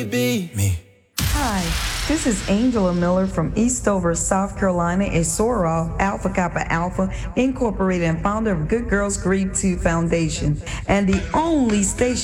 Be me. Hi, this is Angela Miller from Eastover, South Carolina, a Soror Alpha Kappa Alpha Incorporated and founder of Good Girls Grieve 2 Foundation, and the only station